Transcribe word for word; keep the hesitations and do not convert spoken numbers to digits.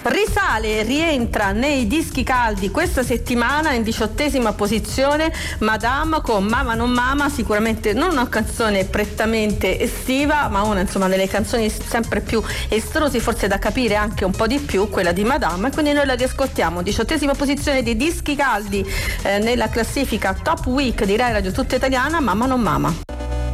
Risale, rientra nei dischi caldi questa settimana in diciottesima posizione Madame con Mama non Mama, sicuramente non una canzone prettamente estiva, ma una insomma delle canzoni sempre più estrose, forse da capire anche un po' di più, quella di Madame, e quindi noi la riascoltiamo. Diciottesima posizione dei dischi caldi eh, nella classifica Top Week di Rai Radio Tutta Italiana, Mama non Mama.